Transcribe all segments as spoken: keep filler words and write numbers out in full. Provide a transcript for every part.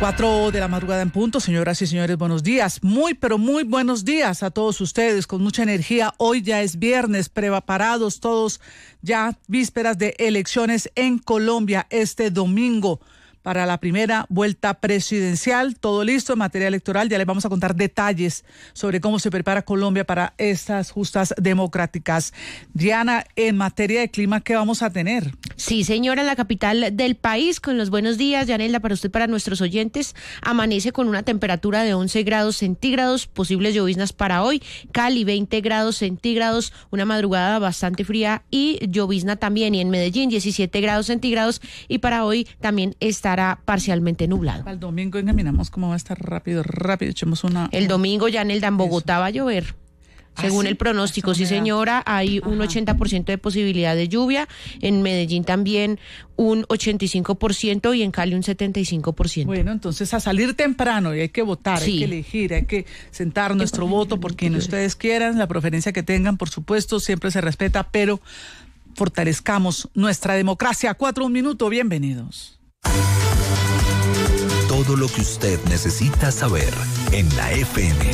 Cuatro de la madrugada en punto, señoras y señores, buenos días. Muy, pero muy buenos días a todos ustedes, con mucha energía. Hoy ya es viernes, preparados todos, ya vísperas de elecciones en Colombia este domingo para la primera vuelta presidencial. Todo listo en materia electoral. Ya les vamos a contar detalles sobre cómo se prepara Colombia para estas justas democráticas. Diana, en materia de clima, ¿qué vamos a tener? Sí, señora, en la capital del país, con los buenos días, Yanelda, para usted, para nuestros oyentes, amanece con una temperatura de once grados centígrados, posibles lloviznas para hoy. Cali, veinte grados centígrados, una madrugada bastante fría y llovizna también. Y en Medellín, diecisiete grados centígrados, y para hoy también está estará parcialmente nublado. Para el domingo encaminamos cómo va a estar rápido, rápido, echemos una... El domingo, Yanelda, en Bogotá va a llover. Según ¿Ah, sí? el pronóstico, sí señora, hay Ajá. un ochenta por ciento de posibilidad de lluvia, en Medellín también un ochenta y cinco por ciento y en Cali un setenta y cinco por ciento. Bueno, entonces a salir temprano y hay que votar, sí. hay que elegir, hay que sentar nuestro voto por quien ustedes quieran, la preferencia que tengan, por supuesto, siempre se respeta, pero fortalezcamos nuestra democracia. Cuatro, un minuto, bienvenidos. Todo lo que usted necesita saber en la F M.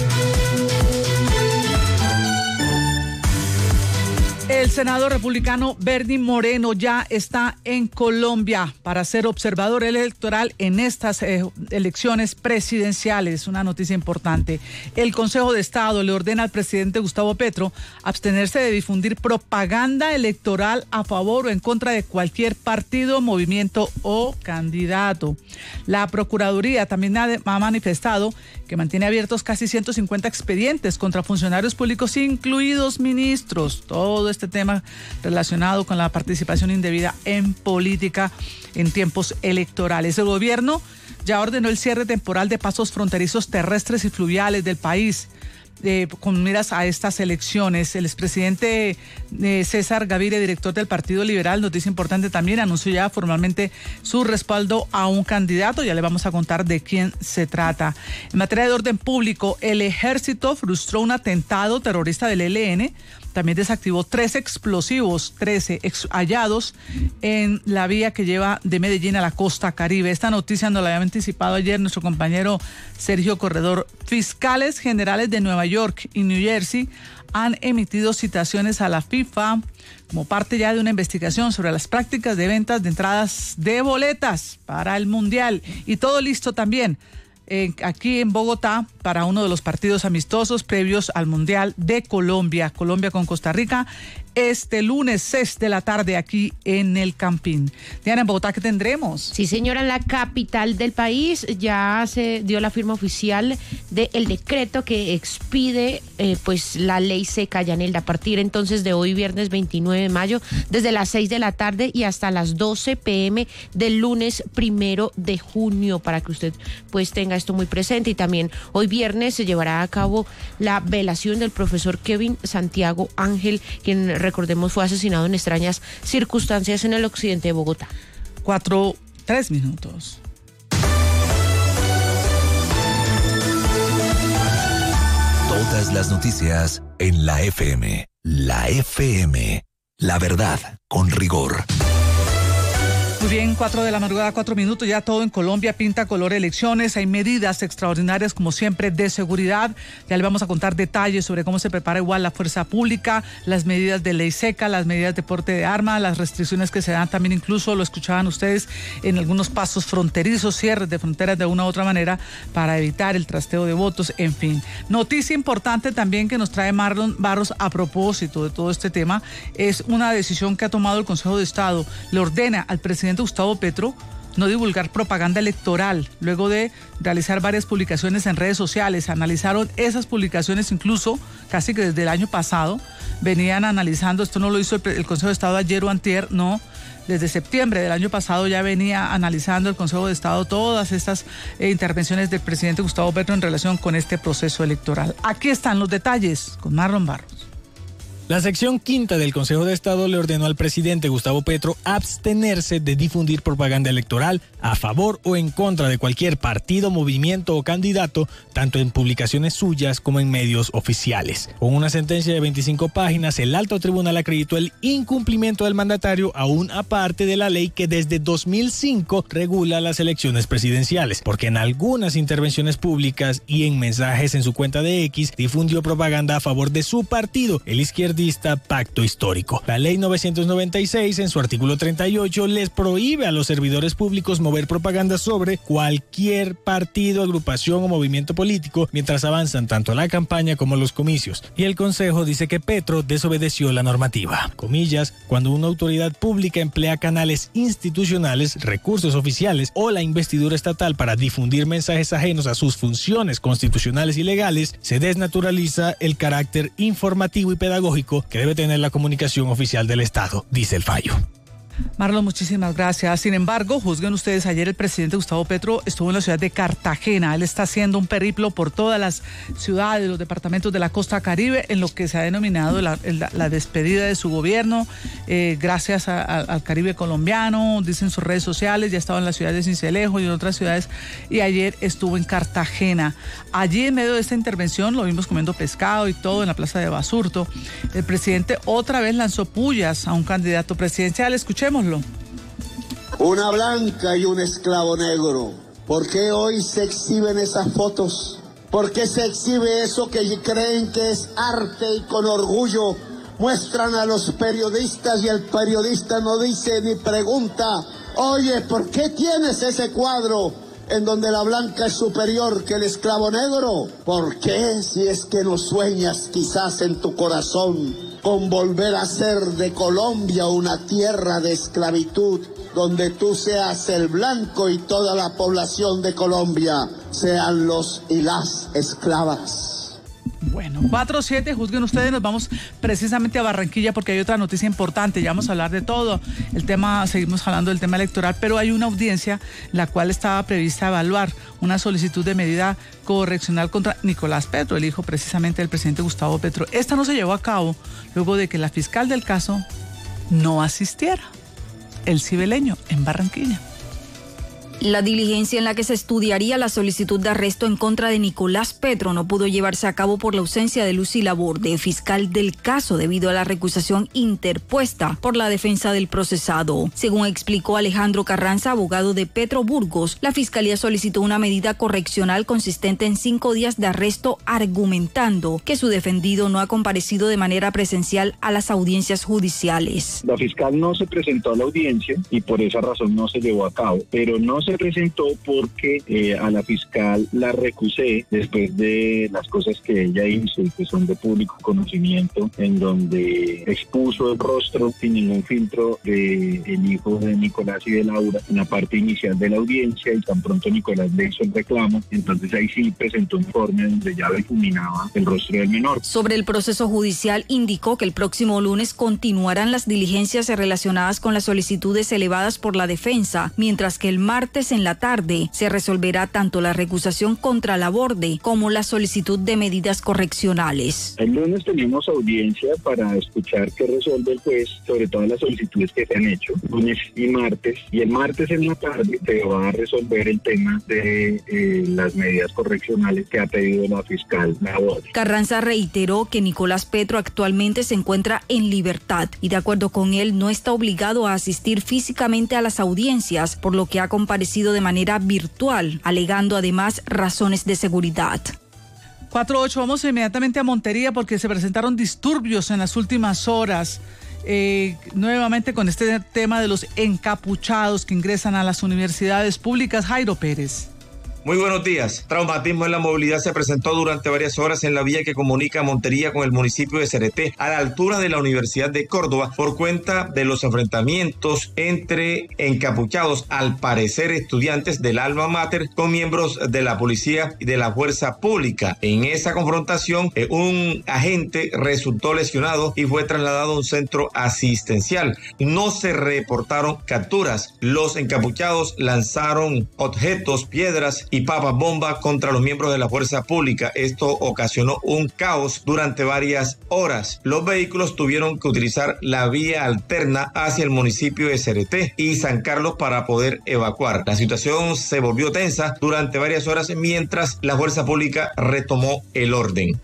El senador republicano Bernie Moreno ya está en Colombia para ser observador electoral en estas eh, elecciones presidenciales. Una noticia importante. El Consejo de Estado le ordena al presidente Gustavo Petro abstenerse de difundir propaganda electoral a favor o en contra de cualquier partido, movimiento o candidato. La Procuraduría también ha, de, ha manifestado que mantiene abiertos casi ciento cincuenta expedientes contra funcionarios públicos, incluidos ministros. Todo este tema relacionado con la participación indebida en política en tiempos electorales. El gobierno ya ordenó el cierre temporal de pasos fronterizos terrestres y fluviales del país. Eh, con miras a estas elecciones. El expresidente eh, César Gaviria, director del Partido Liberal, noticia importante también, anunció ya formalmente su respaldo a un candidato. Ya le vamos a contar de quién se trata. En materia de orden público, el ejército frustró un atentado terrorista del E L N. También desactivó tres explosivos, trece ex- hallados en la vía que lleva de Medellín a la costa Caribe. Esta noticia nos la había anticipado ayer nuestro compañero Sergio Corredor. Fiscales generales de Nueva York y New Jersey han emitido citaciones a la FIFA como parte ya de una investigación sobre las prácticas de ventas de entradas de boletas para el Mundial. Y todo listo también Eh, aquí en Bogotá para uno de los partidos amistosos previos al Mundial de Colombia, Colombia con Costa Rica, este lunes seis de la tarde aquí en el Campín. Diana, en Bogotá, ¿qué tendremos? Sí, señora, en la capital del país ya se dio la firma oficial del decreto que expide eh, pues la ley seca, Yanelda, a partir entonces de hoy, viernes veintinueve de mayo, desde las seis de la tarde y hasta las doce pm del lunes primero de junio, para que usted pues tenga esto muy presente. Y también hoy viernes se llevará a cabo la velación del profesor Kevin Santiago Ángel, quien, recordemos, fue asesinado en extrañas circunstancias en el occidente de Bogotá. Cuatro, tres minutos. Todas las noticias en la F M. La F M. La verdad con rigor. Muy bien, cuatro de la madrugada, cuatro minutos, ya todo en Colombia pinta color elecciones, hay medidas extraordinarias como siempre de seguridad, ya le vamos a contar detalles sobre cómo se prepara igual la fuerza pública, las medidas de ley seca, las medidas de porte de arma, las restricciones que se dan también, incluso lo escuchaban ustedes en algunos pasos fronterizos, cierres de fronteras de una u otra manera para evitar el trasteo de votos, en fin. Noticia importante también que nos trae Marlon Barros a propósito de todo este tema, es una decisión que ha tomado el Consejo de Estado, le ordena al presidente Gustavo Petro no divulgar propaganda electoral, luego de realizar varias publicaciones en redes sociales. Analizaron esas publicaciones incluso casi que desde el año pasado, venían analizando, esto no lo hizo el, el Consejo de Estado ayer o antier, no, desde septiembre del año pasado ya venía analizando el Consejo de Estado todas estas eh, intervenciones del presidente Gustavo Petro en relación con este proceso electoral. Aquí están los detalles con Marlon Barros. La sección quinta del Consejo de Estado le ordenó al presidente Gustavo Petro abstenerse de difundir propaganda electoral a favor o en contra de cualquier partido, movimiento o candidato, tanto en publicaciones suyas como en medios oficiales. Con una sentencia de veinticinco páginas, el alto tribunal acreditó el incumplimiento del mandatario aún aparte de la ley que desde dos mil cinco regula las elecciones presidenciales, porque en algunas intervenciones públicas y en mensajes en su cuenta de X difundió propaganda a favor de su partido, el izquierdista Pacto Histórico. La ley novecientos noventa y seis, en su artículo treinta y ocho, les prohíbe a los servidores públicos mover propaganda sobre cualquier partido, agrupación o movimiento político mientras avanzan tanto la campaña como los comicios. Y el Consejo dice que Petro desobedeció la normativa. Comillas, cuando una autoridad pública emplea canales institucionales, recursos oficiales o la investidura estatal para difundir mensajes ajenos a sus funciones constitucionales y legales, se desnaturaliza el carácter informativo y pedagógico que debe tener la comunicación oficial del Estado, dice el fallo. Marlon, muchísimas gracias. Sin embargo, juzguen ustedes, ayer el presidente Gustavo Petro estuvo en la ciudad de Cartagena. Él está haciendo un periplo por todas las ciudades, los departamentos de la costa caribe, en lo que se ha denominado la, la, la despedida de su gobierno, eh, gracias a, a, al Caribe colombiano, dicen sus redes sociales. Ya estaba en la ciudad de Sincelejo y en otras ciudades, y ayer estuvo en Cartagena. Allí, en medio de esta intervención, lo vimos comiendo pescado y todo en la plaza de Basurto. El presidente otra vez lanzó pullas a un candidato presidencial. Escuchemos. Una blanca y un esclavo negro. ¿Por qué hoy se exhiben esas fotos? ¿Por qué se exhibe eso que creen que es arte y con orgullo muestran a los periodistas y el periodista no dice ni pregunta? Oye, ¿por qué tienes ese cuadro en donde la blanca es superior que el esclavo negro? ¿Por qué, si es que no sueñas quizás en tu corazón con volver a ser de Colombia una tierra de esclavitud, donde tú seas el blanco y toda la población de Colombia sean los y las esclavas? Bueno, cuatro siete, juzguen ustedes, nos vamos precisamente a Barranquilla porque hay otra noticia importante. Ya vamos a hablar de todo el tema, seguimos hablando del tema electoral, pero hay una audiencia la cual estaba prevista evaluar una solicitud de medida correccional contra Nicolás Petro, el hijo precisamente del presidente Gustavo Petro. Esta no se llevó a cabo luego de que la fiscal del caso no asistiera, el cibeleño, en Barranquilla. La diligencia en la que se estudiaría la solicitud de arresto en contra de Nicolás Petro no pudo llevarse a cabo por la ausencia de Lucy Laborde, fiscal del caso, debido a la recusación interpuesta por la defensa del procesado. Según explicó Alejandro Carranza, abogado de Petro Burgos, la fiscalía solicitó una medida correccional consistente en cinco días de arresto, argumentando que su defendido no ha comparecido de manera presencial a las audiencias judiciales. La fiscal no se presentó a la audiencia y por esa razón no se llevó a cabo, pero no se se presentó porque eh, a la fiscal la recusé después de las cosas que ella hizo y que son de público conocimiento, en donde expuso el rostro sin ningún filtro de el hijo de Nicolás y de Laura en la parte inicial de la audiencia, y tan pronto Nicolás le hizo el reclamo, entonces ahí sí presentó un informe donde ya difuminaba el rostro del menor. Sobre el proceso judicial, indicó que el próximo lunes continuarán las diligencias relacionadas con las solicitudes elevadas por la defensa, mientras que el martes en la tarde se resolverá tanto la recusación contra Laborde como la solicitud de medidas correccionales. El lunes tenemos audiencia para escuchar qué resuelve el juez sobre todas las solicitudes que se han hecho, lunes y martes, y el martes en la tarde se va a resolver el tema de eh, las medidas correccionales que ha pedido la fiscal Laborde. Carranza reiteró que Nicolás Petro actualmente se encuentra en libertad y, de acuerdo con él, no está obligado a asistir físicamente a las audiencias, por lo que ha comparecido de manera virtual, alegando además razones de seguridad. cuatro ocho, vamos inmediatamente a Montería porque se presentaron disturbios en las últimas horas, eh, nuevamente con este tema de los encapuchados que ingresan a las universidades públicas. Jairo Pérez. Muy buenos días. Traumatismo en la movilidad se presentó durante varias horas en la vía que comunica Montería con el municipio de Cereté, a la altura de la Universidad de Córdoba, por cuenta de los enfrentamientos entre encapuchados, al parecer estudiantes del alma mater, con miembros de la policía y de la fuerza pública. En esa confrontación, eh, un agente resultó lesionado y fue trasladado a un centro asistencial. No se reportaron capturas. Los encapuchados lanzaron objetos, piedras y papas bomba contra los miembros de la fuerza pública. Esto ocasionó un caos durante varias horas. Los vehículos tuvieron que utilizar la vía alterna hacia el municipio de Cereté y San Carlos para poder evacuar. La situación se volvió tensa durante varias horas mientras la fuerza pública retomó el orden.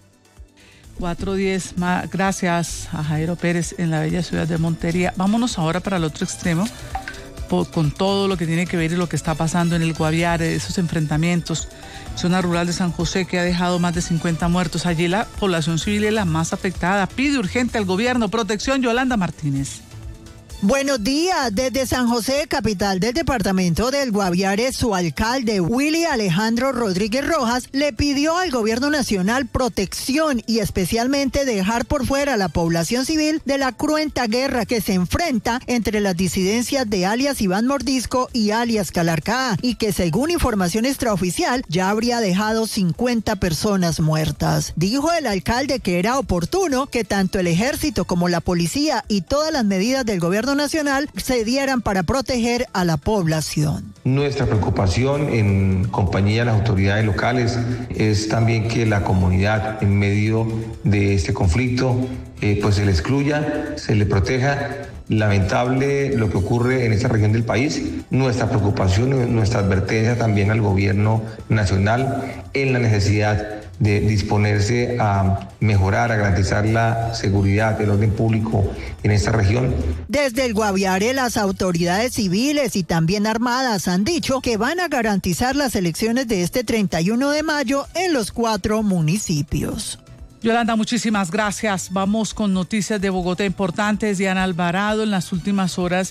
cuatro diez, gracias a Jairo Pérez en la bella ciudad de Montería. Vámonos ahora para el otro extremo, por, con todo lo que tiene que ver y lo que está pasando en el Guaviare, esos enfrentamientos. Zona rural de San José que ha dejado más de cincuenta muertos. Allí la población civil es la más afectada. Pide urgente al gobierno protección. Yolanda Martínez. Buenos días, desde San José, capital del departamento del Guaviare, su alcalde Willy Alejandro Rodríguez Rojas le pidió al gobierno nacional protección y especialmente dejar por fuera a la población civil de la cruenta guerra que se enfrenta entre las disidencias de alias Iván Mordisco y alias Calarcá y que según información extraoficial ya habría dejado cincuenta personas muertas. Dijo el alcalde que era oportuno que tanto el ejército como la policía y todas las medidas del gobierno nacional se dieran para proteger a la población. Nuestra preocupación en compañía de las autoridades locales es también que la comunidad en medio de este conflicto eh, pues se le excluya, se le proteja. Lamentable lo que ocurre en esta región del país. Nuestra preocupación, nuestra advertencia también al gobierno nacional en la necesidad de disponerse a mejorar, a garantizar la seguridad del orden público en esta región. Desde el Guaviare, las autoridades civiles y también armadas han dicho que van a garantizar las elecciones de este treinta y uno de mayo en los cuatro municipios. Yolanda, muchísimas gracias. Vamos con noticias de Bogotá importantes. Diana Alvarado, en las últimas horas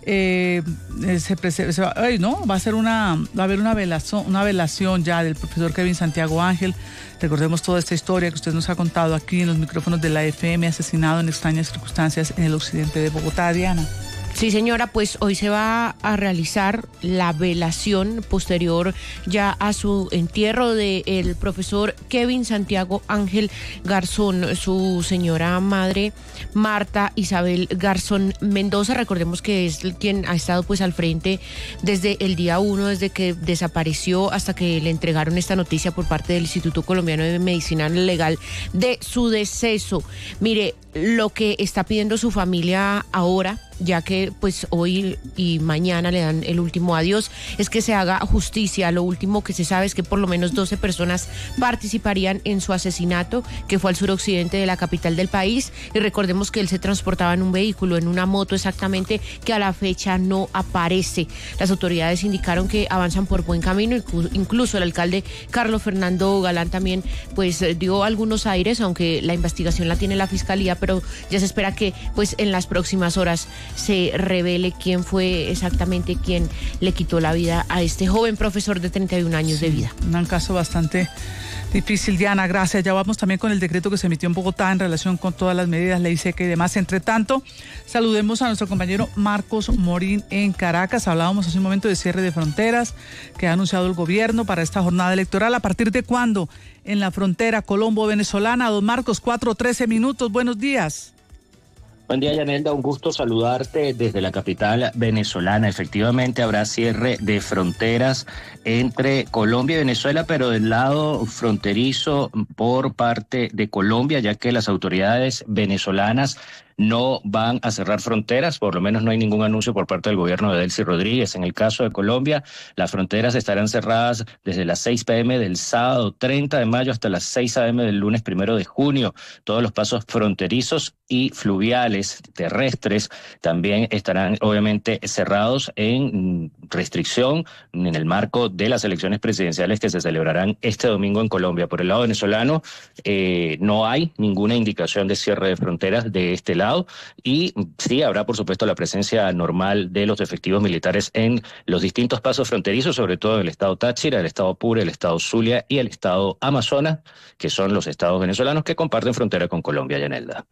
eh, se, se, se va, ay, no, va a ser una, va a haber una velación, una velación ya del profesor Kevin Santiago Ángel. Recordemos toda esta historia que usted nos ha contado aquí en los micrófonos de la F M, asesinado en extrañas circunstancias en el occidente de Bogotá. Diana. Sí, señora, pues hoy se va a realizar la velación posterior ya a su entierro del profesor Kevin Santiago Ángel Garzón, su señora madre Marta Isabel Garzón Mendoza. Recordemos que es quien ha estado pues al frente desde el día uno, desde que desapareció hasta que le entregaron esta noticia por parte del Instituto Colombiano de Medicina Legal de su deceso. Mire, lo que está pidiendo su familia ahora, ya que pues hoy y mañana le dan el último adiós, es que se haga justicia. Lo último que se sabe es que por lo menos doce personas participarían en su asesinato, que fue al suroccidente de la capital del país, y recordemos que él se transportaba en un vehículo, en una moto exactamente, que a la fecha no aparece. Las autoridades indicaron que avanzan por buen camino, incluso el alcalde Carlos Fernando Galán también pues dio algunos aires, aunque la investigación la tiene la fiscalía, pero ya se espera que pues en las próximas horas se revele quién fue exactamente quien le quitó la vida a este joven profesor de treinta y un años sí, de vida. Un caso bastante difícil, Diana, gracias. Ya vamos también con el decreto que se emitió en Bogotá en relación con todas las medidas, ley seca y demás. Entre tanto, saludemos a nuestro compañero Marcos Morín en Caracas. Hablábamos hace un momento de cierre de fronteras que ha anunciado el gobierno para esta jornada electoral. ¿A partir de cuándo? En la frontera colombo-venezolana. Don Marcos, cuatro trece minutos. Buenos días. Buen día, Yanelda, un gusto saludarte desde la capital venezolana. Efectivamente habrá cierre de fronteras entre Colombia y Venezuela, pero del lado fronterizo por parte de Colombia, ya que las autoridades venezolanas no van a cerrar fronteras, por lo menos no hay ningún anuncio por parte del gobierno de Delcy Rodríguez. En el caso de Colombia, las fronteras estarán cerradas desde las seis pm del sábado treinta de mayo hasta las seis am del lunes primero de junio. Todos los pasos fronterizos y fluviales terrestres también estarán obviamente cerrados en restricción en el marco de las elecciones presidenciales que se celebrarán este domingo en Colombia. Por el lado venezolano, eh, no hay ninguna indicación de cierre de fronteras de este lado. Y sí, habrá por supuesto la presencia normal de los efectivos militares en los distintos pasos fronterizos, sobre todo en el estado Táchira, el estado Apure, el estado Zulia y el estado Amazonas, que son los estados venezolanos que comparten frontera con Colombia, Yanelda.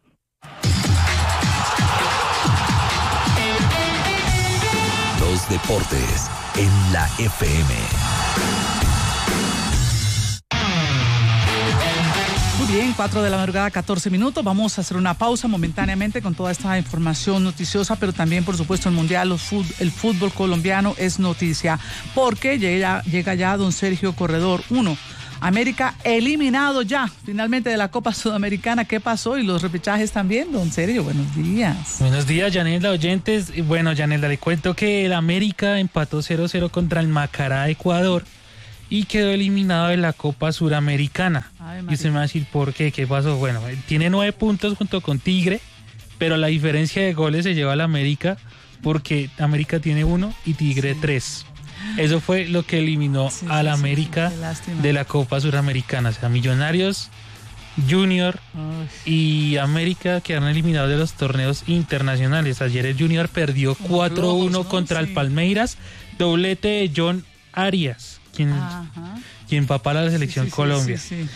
Los deportes en la F M. Bien, cuatro de la madrugada, catorce minutos. Vamos a hacer una pausa momentáneamente con toda esta información noticiosa, pero también, por supuesto, el Mundial, los fut, el fútbol colombiano es noticia, porque llega, llega ya don Sergio Corredor. Uno, América eliminado ya, finalmente, de la Copa Sudamericana. ¿Qué pasó? Y los repechajes también, don Sergio, buenos días. Buenos días, Yanelda, oyentes. Bueno, Yanelda, le cuento que el América empató cero cero contra el Macará de Ecuador y quedó eliminado de la Copa Suramericana. Y usted me va a decir, ¿por qué? ¿Qué pasó? Bueno, tiene nueve puntos junto con Tigre, pero la diferencia de goles se lleva al América, porque América tiene uno y Tigre sí. tres. Eso fue lo que eliminó sí, al América sí, de la Copa Suramericana. O sea, Millonarios, Junior Uy. y América quedaron eliminados de los torneos internacionales. Ayer el Junior perdió cuatro uno ¿no? contra sí. el Palmeiras, doblete de John Arias, quien, quien papá la selección sí, sí, Colombia. Sí, sí, sí.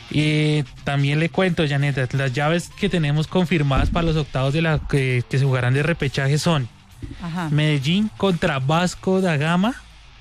Y también le cuento, Janet, las llaves que tenemos confirmadas para los octavos de la que, que se jugarán de repechaje son Ajá. Medellín contra Vasco da Gama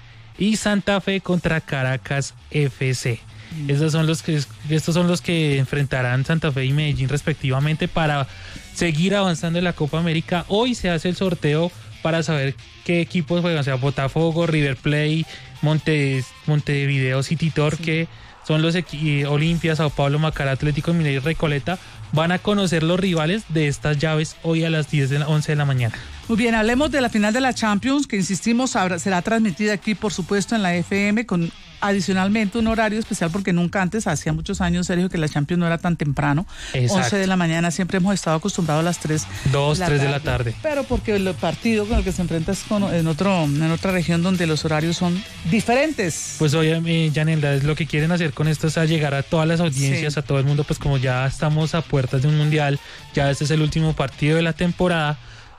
y Santa Fe contra Caracas F C. Mm. Estos son los que estos son los que enfrentarán Santa Fe y Medellín respectivamente para seguir avanzando en la Copa América. Hoy se hace el sorteo para saber qué equipos juegan, o sea, Botafogo, River Plate, Monte, Montevideo City Torque, sí. son los equi- Olimpia, Sao Paulo, Macará, Atlético Mineiro y Recoleta. Van a conocer los rivales de estas llaves hoy a las diez de la once de la mañana. Muy bien, hablemos de la final de la Champions, que insistimos, será transmitida aquí, por supuesto, en la F M, con adicionalmente un horario especial, porque nunca antes, hacía muchos años, Sergio, que la Champions no era tan temprano. Exacto. once de la mañana, siempre hemos estado acostumbrados a las tres. dos, tres de la tarde. Pero porque el partido con el que se enfrenta es con, en, otro, en otra región donde los horarios son diferentes. Pues oye, eh, Yanelda, es lo que quieren hacer con esto es a llegar a todas las audiencias, sí. a todo el mundo, pues como ya estamos a puertas de un mundial, ya este es el último partido de la temporada.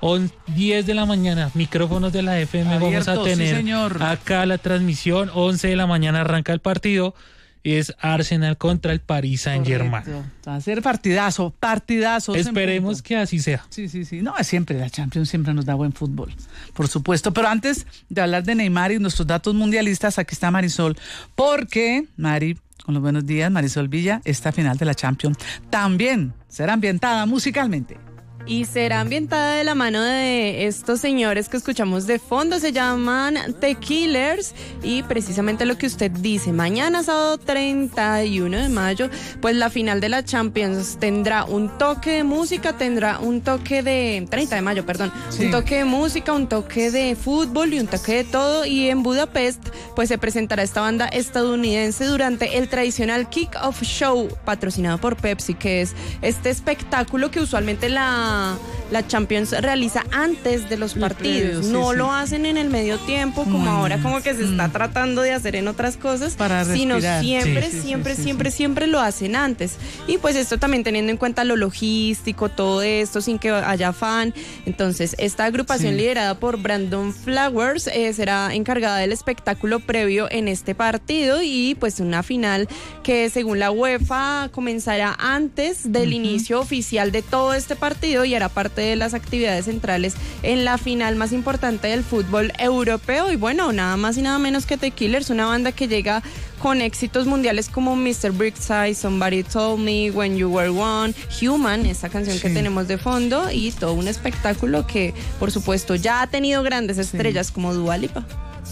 diez de la mañana, micrófonos de la F M. Abierto, vamos a tener sí, acá la transmisión. once de la mañana arranca el partido. Es Arsenal contra el Paris Saint-Germain. Va a ser partidazo, partidazo. Esperemos que así sea. Sí, sí, sí. No, siempre la Champions siempre nos da buen fútbol, por supuesto. Pero antes de hablar de Neymar y nuestros datos mundialistas, aquí está Marisol. Porque, Mari, con los buenos días, Marisol Villa, esta final de la Champions también será ambientada musicalmente. Y será ambientada de la mano de estos señores que escuchamos de fondo, se llaman The Killers, y precisamente lo que usted dice, mañana sábado treinta y uno de mayo, pues la final de la Champions tendrá un toque de música, tendrá un toque de, treinta de mayo, perdón, sí. un toque de música, un toque de fútbol y un toque de todo, y en Budapest pues se presentará esta banda estadounidense durante el tradicional Kick-Off Show, patrocinado por Pepsi, que es este espectáculo que usualmente la la Champions realiza antes de los partidos, previo, sí, no sí. lo hacen en el medio tiempo como mm. ahora como que se está mm. tratando de hacer en otras cosas, para sino respirar. siempre, sí, sí, siempre, sí, siempre, sí. siempre lo hacen antes. Y pues esto también teniendo en cuenta lo logístico, todo esto, sin que haya fan. Entonces, esta agrupación sí. liderada por Brandon Flowers eh, será encargada del espectáculo previo en este partido, y pues una final que según la UEFA comenzará antes del uh-huh. inicio oficial de todo este partido y hará parte de las actividades centrales en la final más importante del fútbol europeo. Y bueno, nada más y nada menos que The Killers, una banda que llega con éxitos mundiales como mister Brightside, Somebody Told Me, When You Were One, Human, esa canción sí. que tenemos de fondo, y todo un espectáculo que por supuesto ya ha tenido grandes estrellas sí. como Dua Lipa.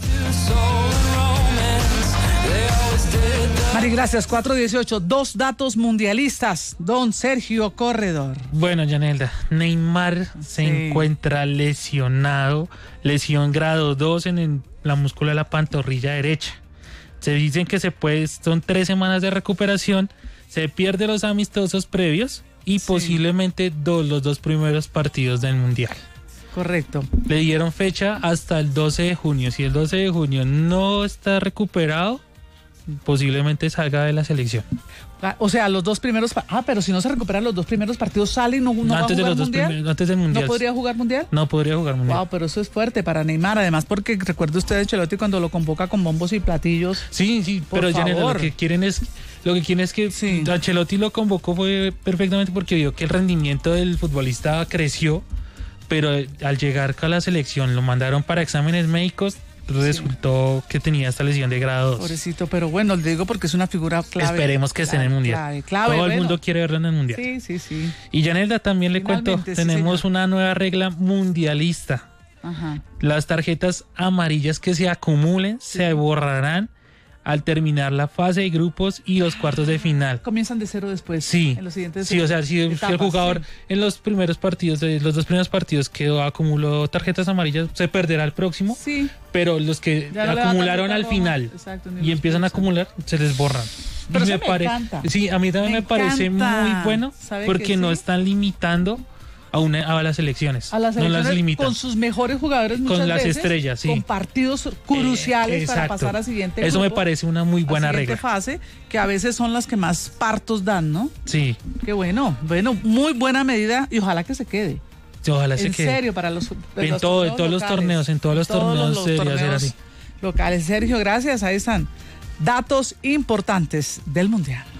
Mari, gracias. cuatro dieciocho, dos datos mundialistas. Don Sergio Corredor. Bueno, Yanelda, Neymar se sí. encuentra lesionado, lesión grado dos en el, la múscula de la pantorrilla derecha. Se dicen que se puede, son tres semanas de recuperación, se pierde los amistosos previos y sí. posiblemente dos, los dos primeros partidos del Mundial. Correcto. Le dieron fecha hasta el doce de junio. Si el doce de junio no está recuperado, posiblemente salga de la selección. O sea, los dos primeros... Ah, pero si no se recuperan los dos primeros partidos, ¿sale y no, no, no va antes a jugar de los mundial? Dos primeros, antes del mundial. ¿No podría jugar mundial? No podría jugar mundial. Wow, pero eso es fuerte para Neymar. Además, porque recuerde usted a Ancelotti cuando lo convoca con bombos y platillos. Sí, sí, pero ya lo que quieren es... Lo que quieren es que sí. Ancelotti lo convocó fue perfectamente porque vio que el rendimiento del futbolista creció, pero al llegar a la selección lo mandaron para exámenes médicos resultó sí. que tenía esta lesión de grado dos. Pobrecito, pero bueno, le digo porque es una figura clave. Esperemos que clave, esté en el Mundial. Clave, clave, Todo bueno. el mundo quiere verlo en el Mundial. Sí, sí, sí. Y Yanelda, también le Finalmente, cuento, sí, tenemos señor. una nueva regla mundialista. Ajá. Las tarjetas amarillas que se acumulen sí. se borrarán al terminar la fase de grupos y los cuartos de final. Comienzan de cero después. Sí, en los siguientes sí, o sea, si, etapas, si el jugador sí. en los primeros partidos, los dos primeros partidos que acumuló tarjetas amarillas, se perderá el próximo, sí. pero los que ya no acumularon al final exacto, y empiezan a acumular, se les borran. Pero y me, me, pare... encanta. Sí, a mí también me, me parece muy bueno porque no sí? están limitando a, una, a las elecciones. A las no elecciones las limitan. con sus mejores jugadores muchas con las veces, estrellas, sí. con partidos cruciales eh, para pasar a siguiente Eso grupo, me parece una muy buena a regla. fase, que a veces son las que más partos dan, ¿no? Sí. Qué bueno, bueno, muy buena medida y ojalá que se quede. Sí, ojalá en se quede. En serio, para los, en, los todo, en todos locales, los torneos, en todos los todos torneos los debería torneos ser así. Locales. Sergio, gracias, ahí están datos importantes del Mundial.